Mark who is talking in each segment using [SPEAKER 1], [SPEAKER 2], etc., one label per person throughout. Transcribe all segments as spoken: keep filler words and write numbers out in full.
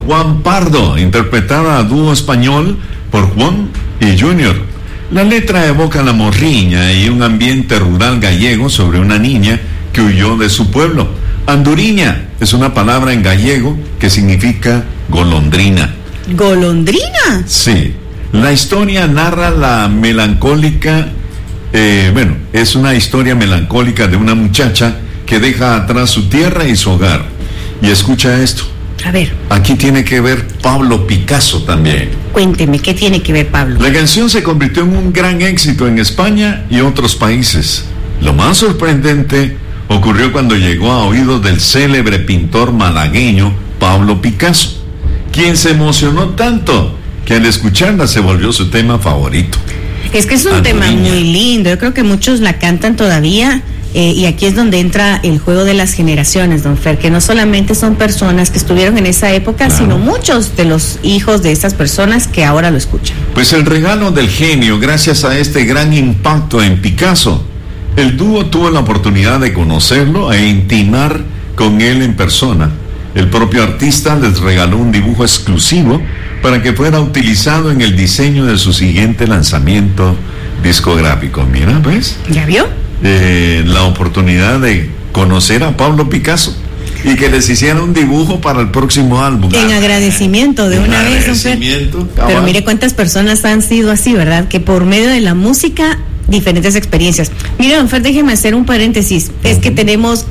[SPEAKER 1] Juan Pardo, interpretada a dúo español por Juan y Junior. La letra evoca la morriña y un ambiente rural gallego sobre una niña que huyó de su pueblo. Anduriña es una palabra en gallego que significa golondrina.
[SPEAKER 2] ¿Golondrina?
[SPEAKER 1] Sí. La historia narra la melancólica, eh, bueno, es una historia melancólica de una muchacha que deja atrás su tierra y su hogar. Y escucha esto.
[SPEAKER 2] A ver.
[SPEAKER 1] Aquí tiene que ver Pablo Picasso también.
[SPEAKER 2] Cuénteme, ¿qué tiene que ver Pablo?
[SPEAKER 1] La canción se convirtió en un gran éxito en España y otros países. Lo más sorprendente ocurrió cuando llegó a oídos del célebre pintor malagueño Pablo Picasso, quien se emocionó tanto que al escucharla se volvió su tema favorito.
[SPEAKER 2] Es que es un
[SPEAKER 1] Anduriña.
[SPEAKER 2] tema muy lindo, yo creo que muchos la cantan todavía. Eh, y aquí es donde entra el juego de las generaciones, don Fer, que no solamente son personas que estuvieron en esa época,
[SPEAKER 1] Claro.
[SPEAKER 2] sino muchos de los hijos de estas personas que ahora lo escuchan.
[SPEAKER 1] Pues el regalo del genio, gracias a este gran impacto en Picasso. El dúo tuvo la oportunidad de conocerlo e intimar con él en persona. El propio artista les regaló un dibujo exclusivo para que fuera utilizado en el diseño de su siguiente lanzamiento discográfico. Mira, ¿ves?
[SPEAKER 2] ¿Ya vio?
[SPEAKER 1] Eh, la oportunidad de conocer a Pablo Picasso y que les hiciera un dibujo para el próximo álbum.
[SPEAKER 2] En
[SPEAKER 1] Ah,
[SPEAKER 2] agradecimiento de
[SPEAKER 1] en
[SPEAKER 2] una vez, don Fer.
[SPEAKER 1] agradecimiento,
[SPEAKER 2] Pero
[SPEAKER 1] cabal.
[SPEAKER 2] mire cuántas personas han sido así, ¿verdad? Que por medio de la música, diferentes experiencias. Mire, don Fer, déjeme hacer un paréntesis. Es que tenemos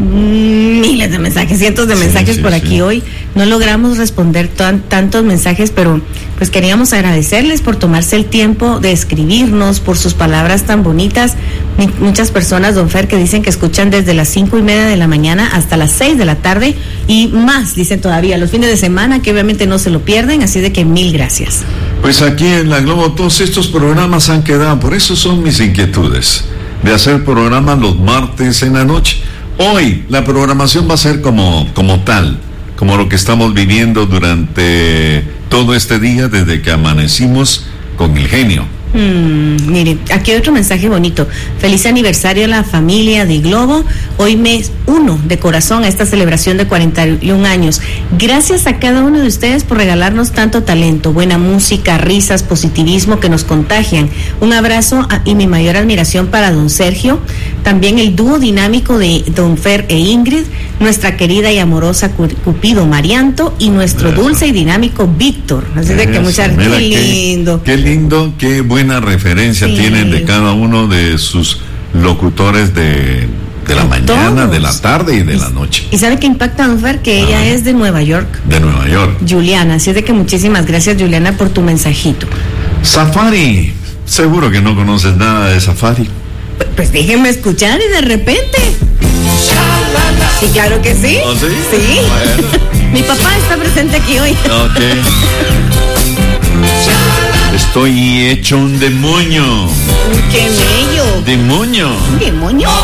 [SPEAKER 2] mm, miles de mensajes, cientos de
[SPEAKER 1] Sí,
[SPEAKER 2] mensajes
[SPEAKER 1] sí,
[SPEAKER 2] por
[SPEAKER 1] sí.
[SPEAKER 2] aquí hoy. No logramos responder tan, tantos mensajes, pero pues queríamos agradecerles por tomarse el tiempo de escribirnos, por sus palabras tan bonitas. Mi- muchas personas, don Fer, que dicen que escuchan desde las cinco y media de la mañana hasta las seis de la tarde y más, dicen todavía, los fines de semana, que obviamente no se lo pierden, así de que mil gracias.
[SPEAKER 1] Pues aquí en la Globo todos estos programas han quedado, por eso son mis inquietudes, de hacer programas los martes en la noche. Hoy la programación va a ser como, como tal, como lo que estamos viviendo durante todo este día desde que amanecimos con el genio.
[SPEAKER 2] Mm, mire, aquí hay otro mensaje bonito. Feliz aniversario a la familia de Globo. Hoy mes uno de corazón a esta celebración de cuarenta y un años. Gracias a cada uno de ustedes por regalarnos tanto talento, buena música, risas, positivismo que nos contagian. Un abrazo a- y mi mayor admiración para don Sergio. También el dúo dinámico de don Fer e Ingrid, nuestra querida y amorosa Cu- Cupido Marianto y nuestro
[SPEAKER 1] Eso.
[SPEAKER 2] dulce y dinámico Víctor. Así de que
[SPEAKER 1] Eso,
[SPEAKER 2] muchas
[SPEAKER 1] mira
[SPEAKER 2] qué lindo.
[SPEAKER 1] Qué, qué lindo, qué buena referencia
[SPEAKER 2] Sí.
[SPEAKER 1] tienen de cada uno de sus locutores de, de la
[SPEAKER 2] De
[SPEAKER 1] mañana,
[SPEAKER 2] todos.
[SPEAKER 1] de la tarde y de la noche,
[SPEAKER 2] ¿Y sabe qué impacta, don Fer? Que ella
[SPEAKER 1] Ah.
[SPEAKER 2] es de Nueva York,
[SPEAKER 1] de Nueva York.
[SPEAKER 2] Juliana. Así es de que muchísimas gracias, Juliana, por tu mensajito.
[SPEAKER 1] Safari, seguro que no conoces nada de Safari.
[SPEAKER 2] P- Pues déjenme escuchar y de repente. Sí, claro que sí.
[SPEAKER 1] ¿Oh, sí?
[SPEAKER 2] Sí.
[SPEAKER 1] Bueno.
[SPEAKER 2] Mi papá está presente aquí hoy.
[SPEAKER 1] Ok. Estoy hecho un demonio.
[SPEAKER 2] ¡Qué bello!
[SPEAKER 1] Demonio.
[SPEAKER 2] ¿Demonio?